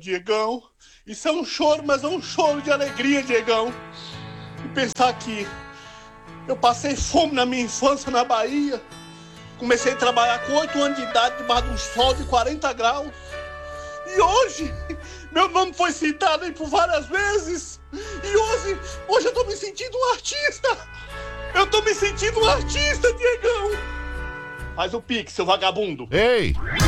Diegão. Isso é um choro, mas é um choro de alegria, Diegão. E pensar que eu passei fome na minha infância na Bahia. Comecei a trabalhar com 8 anos de idade debaixo de um sol de 40 graus. E hoje, meu nome foi citado aí por várias vezes. E hoje eu tô me sentindo um artista. Eu tô me sentindo um artista, Diegão. Faz o pix, seu vagabundo. Ei!